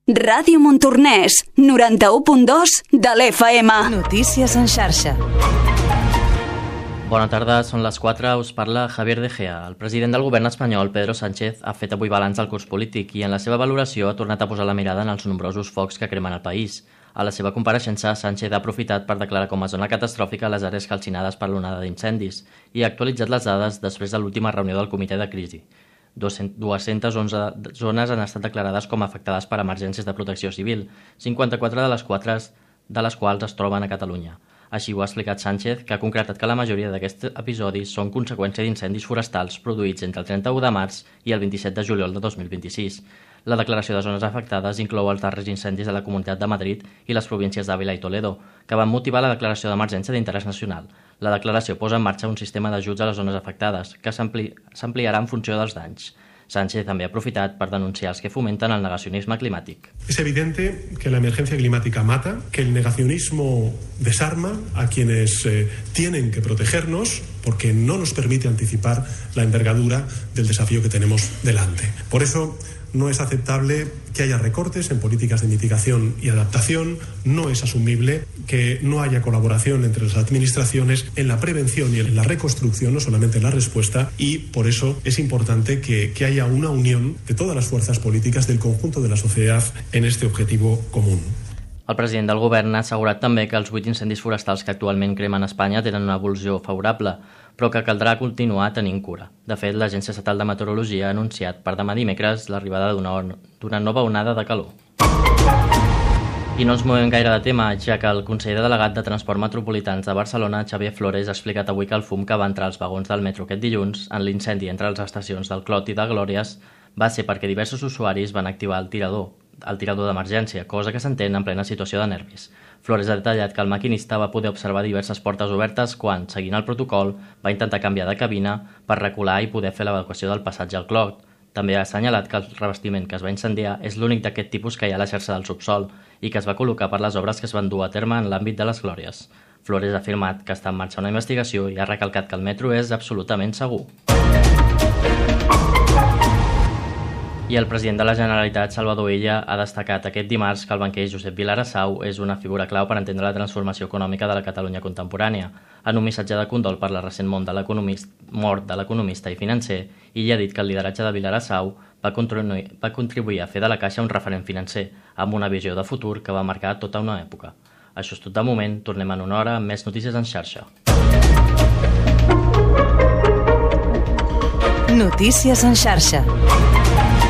Ràdio Montornès, 91.2 de l'FM. Notícies en xarxa. Bona tarda, són les 4, us parla Javier De Gea. El president del govern espanyol, Pedro Sánchez, ha fet avui balanç del curs polític i en la seva valoració ha tornat a posar la mirada en els nombrosos focs que cremen el país. A la seva compareixença, Sánchez ha aprofitat per declarar com a zona catastròfica les àrees calcinades per l'onada d'incendis i ha actualitzat les dades després de l'última reunió del comitè de crisi. 211 zones han estat declarades com afectades per emergències de protecció civil, 54 de les quals es troben a Catalunya. Així ho ha explicat Sánchez, que ha concretat que la majoria d'aquests episodis són conseqüència d'incendis forestals produïts entre el 31 de març i el 27 de juliol de 2026. La declaració de zones afectades inclou els darrers incendis de la Comunitat de Madrid i les províncies d'Àvila i Toledo, que van motivar la declaració d'emergència d'interès nacional. La declaració posa en marxa un sistema d'ajuts a les zones afectades, que s'ampliarà en funció dels danys. Sánchez també ha aprofitat per denunciar els que fomenten el negacionisme climàtic. Es evidente que la emergencia climática mata, que el negacionismo desarma a quienes tienen que protegernos porque no nos permite anticipar la envergadura del desafío que tenemos delante. Por eso no es aceptable que haya recortes en políticas de mitigación y adaptación, no es asumible que no haya colaboración entre las administraciones en la prevención y en la reconstrucción, no solamente en la respuesta, y por eso es importante que haya una unión de todas las fuerzas políticas del conjunto de la sociedad en este objetivo común. El president del govern ha assegurat també que els 8 incendis forestals que actualment cremen a Espanya tenen una evolució favorable, però que caldrà continuar tenint cura. De fet, l'Agència Estatal de Meteorologia ha anunciat per demà dimecres l'arribada d'una nova onada de calor. I no ens movem gaire de tema, ja que el conseller delegat de Transport Metropolitans de Barcelona, Xavier Flores, ha explicat avui que el fum que va entrar als vagons del metro aquest dilluns, en l'incendi entre les estacions del Clot i de Glòries, va ser perquè diversos usuaris van activar el tirador d'emergència, cosa que s'entén en plena situació de nervis. Flores ha detallat que el maquinista va poder observar diverses portes obertes quan, seguint el protocol, va intentar canviar de cabina per recular i poder fer l'evacuació del passatge al Clot. També ha assenyalat que el revestiment que es va incendiar és l'únic d'aquest tipus que hi ha a la xarxa del subsol i que es va col·locar per les obres que es van dur a terme en l'àmbit de les Glòries. Flores ha afirmat que està en marxa una investigació i ha recalcat que el metro és absolutament segur. I el president de la Generalitat, Salvador Illa, ha destacat aquest dimarts que el banquer Josep Vilarasau és una figura clau per entendre la transformació econòmica de la Catalunya contemporània. En un missatge de condol per la recent mort de l'economista i financer, Illa ha dit que el lideratge de Vilarasau va contribuir a fer de la Caixa un referent financer, amb una visió de futur que va marcar tota una època. Això és tot de moment, tornem en una hora amb més notícies en xarxa. Notícies en xarxa.